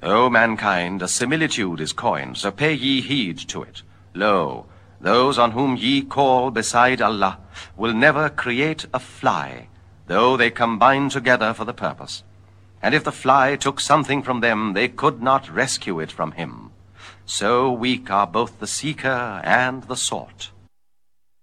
O mankind, a similitude is coined, so pay ye heed to it. Lo, those on whom ye call beside Allah will never create a fly, though they combine together for the purpose. And if the fly took something from them, they could not rescue it from him. So weak are both the seeker and the sought.